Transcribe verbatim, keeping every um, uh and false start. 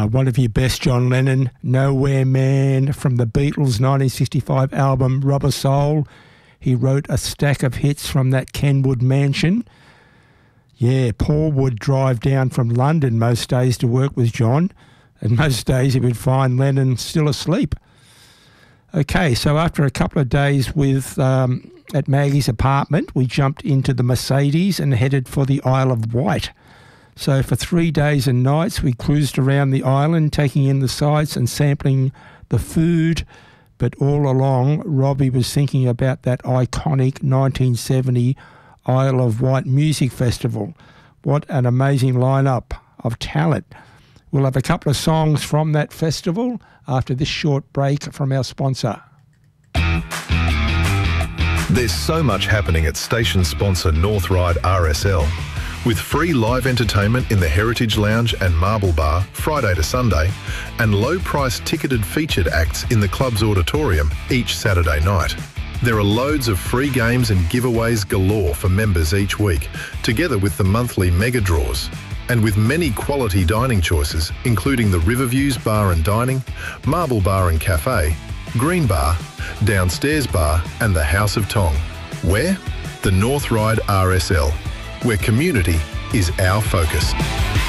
one of your best, John Lennon, Nowhere Man, from the Beatles' nineteen sixty-five album Rubber Soul. He wrote a stack of hits from that Kenwood mansion. Yeah, Paul would drive down from London most days to work with John, and most days he would find Lennon still asleep. Okay, so after a couple of days with um, at Maggie's apartment, we jumped into the Mercedes and headed for the Isle of Wight. So for three days and nights, we cruised around the island, taking in the sights and sampling the food. But all along, Robbie was thinking about that iconic nineteen seventy Isle of Wight Music Festival. What an amazing lineup of talent. We'll have a couple of songs from that festival after this short break from our sponsor. There's so much happening at station sponsor North Ryde R S L. With free live entertainment in the Heritage Lounge and Marble Bar Friday to Sunday, and low-priced ticketed featured acts in the club's auditorium each Saturday night. There are loads of free games and giveaways galore for members each week, together with the monthly mega draws. And with many quality dining choices, including the Riverviews Bar and Dining, Marble Bar and Cafe, Green Bar, Downstairs Bar and the House of Tong. Where? The North Ryde R S L, where community is our focus.